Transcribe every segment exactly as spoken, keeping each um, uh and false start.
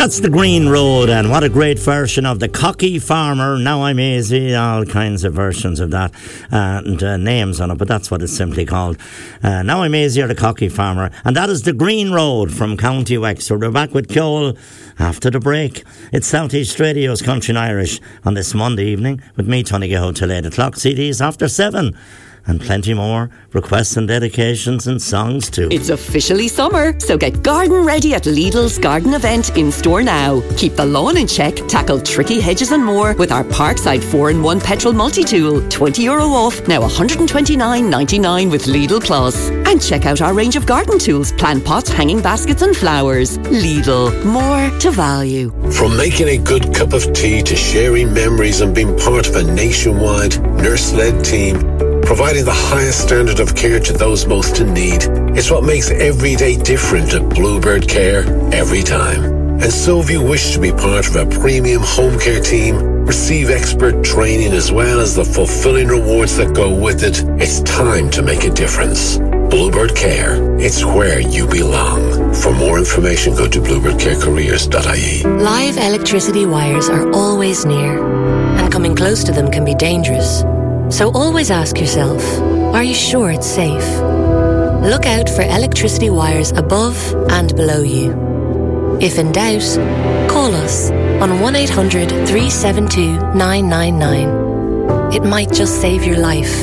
That's the Green Road, and what a great version of the Cocky Farmer. Now I'm Easy, all kinds of versions of that uh, and uh, names on it, but that's what it's simply called. Uh, Now I'm Easy, or the Cocky Farmer, and that is the Green Road from County Wexford. We're back with Joel after the break. It's South East Radio's Country and Irish on this Monday evening with me, Tony Gaho, till eight o'clock. C Ds after seven. And plenty more requests and dedications and songs too. It's officially summer, so get garden ready at Lidl's garden event in store now. Keep the lawn in check, tackle tricky hedges and more with our Parkside four in one petrol multi-tool. twenty euro off, now one hundred twenty-nine ninety-nine with Lidl Plus. And check out our range of garden tools, plant pots, hanging baskets and flowers. Lidl, more to value. From making a good cup of tea to sharing memories and being part of a nationwide nurse-led team, providing the highest standard of care to those most in need. It's what makes every day different at Bluebird Care every time. And so if you wish to be part of a premium home care team, receive expert training as well as the fulfilling rewards that go with it, it's time to make a difference. Bluebird Care, it's where you belong. For more information, go to bluebird care careers dot I E. Live electricity wires are always near, and coming close to them can be dangerous. So always ask yourself, are you sure it's safe? Look out for electricity wires above and below you. If in doubt, call us on one eight hundred three seven two nine nine nine. It might just save your life.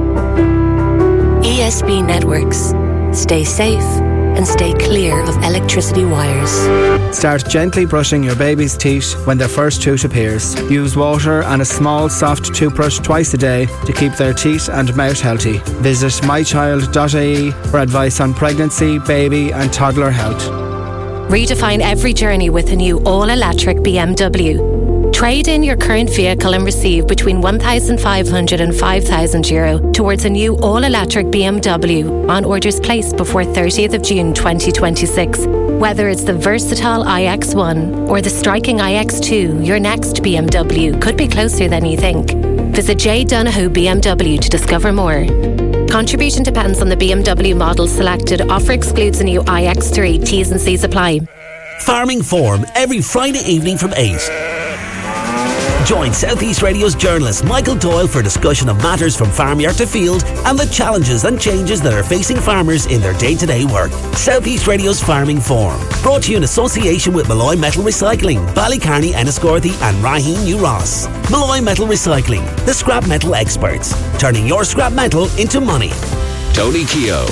E S B Networks. Stay safe and stay clear of electricity wires. Start gently brushing your baby's teeth when their first tooth appears. Use water and a small soft toothbrush twice a day to keep their teeth and mouth healthy. Visit my child dot I E for advice on pregnancy, baby and toddler health. Redefine every journey with a new all-electric B M W. Trade in your current vehicle and receive between one thousand five hundred and five thousand euro towards a new all-electric B M W on orders placed before thirtieth of June twenty twenty-six. Whether it's the versatile i X one or the striking i X two, your next B M W could be closer than you think. Visit J Donoghue B M W to discover more. Contribution depends on the B M W model selected. Offer excludes a new i X three. T's and C's apply. Farming Forum every Friday evening from eight. Join South East Radio's journalist Michael Doyle for discussion of matters from farmyard to field and the challenges and changes that are facing farmers in their day-to-day work. South East Radio's Farming Forum, brought to you in association with Malloy Metal Recycling, Ballycarney, Enniscorthy and Raheen New Ross. Malloy Metal Recycling, the scrap metal experts, turning your scrap metal into money. Tony Keogh